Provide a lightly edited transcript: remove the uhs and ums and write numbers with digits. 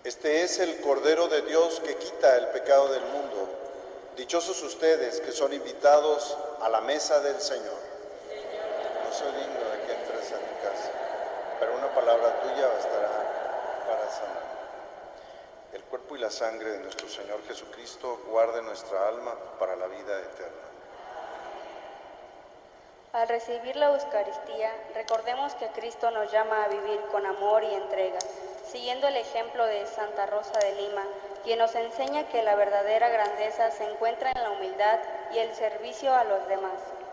Este es el Cordero de Dios que quita el pecado del mundo. Dichosos ustedes que son invitados a la mesa del Señor. No soy digno de que entres en mi casa, pero una palabra tuya bastará para sanar. El cuerpo y la sangre de nuestro Señor Jesucristo guarde nuestra alma para la vida eterna. Al recibir la Eucaristía, recordemos que Cristo nos llama a vivir con amor y entrega, siguiendo el ejemplo de Santa Rosa de Lima, quien nos enseña que la verdadera grandeza se encuentra en la humildad y el servicio a los demás.